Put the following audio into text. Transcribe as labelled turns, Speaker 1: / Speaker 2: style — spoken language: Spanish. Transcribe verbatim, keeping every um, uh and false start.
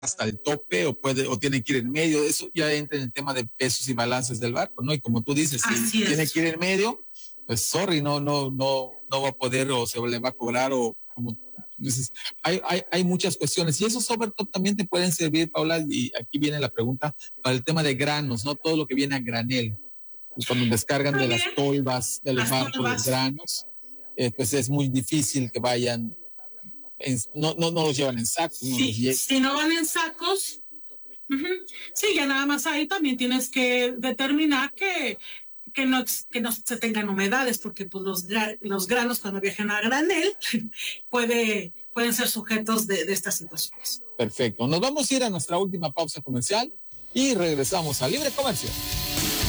Speaker 1: hasta el tope o puede o tiene que ir en medio. Eso ya entra en el tema de pesos y balances del barco, ¿no? Y como tú dices, si
Speaker 2: Así
Speaker 1: tiene
Speaker 2: es.
Speaker 1: que ir en medio, pues sorry, no, no, no, no va a poder o se le va a cobrar o como dices, hay, hay, hay muchas cuestiones y esos overtop también te pueden servir, Paula, y aquí viene la pregunta para el tema de granos, ¿no? Todo lo que viene a granel, cuando descargan de las
Speaker 2: También
Speaker 1: tolvas de los
Speaker 2: las
Speaker 1: barcos los
Speaker 2: tolvas.
Speaker 1: granos, eh, pues es muy difícil que vayan, en, no, no, no los llevan en sacos, no los
Speaker 2: Sí,
Speaker 1: llevan.
Speaker 2: si no van en sacos, uh-huh. Sí, ya nada más ahí también tienes que determinar que, que, no, que no se tengan humedades, porque pues los, los granos cuando viajan a granel puede, pueden ser sujetos de, de estas situaciones.
Speaker 1: Perfecto. Nos vamos a ir a nuestra última pausa comercial y regresamos a Libre Comercio.